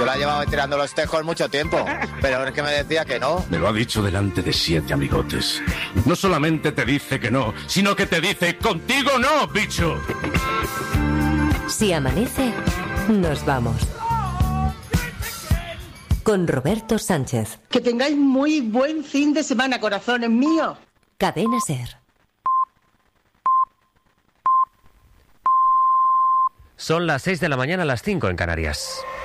la llevaba tirando los tejos mucho tiempo, pero es que me decía que no. Me lo ha dicho delante de 7 amigotes. No solamente te dice que no, sino que te dice contigo no, bicho. Si amanece, nos vamos. Con Roberto Sánchez. Que tengáis muy buen fin de semana, corazones míos. Cadena SER. Son las 6 de la mañana, las 5 en Canarias.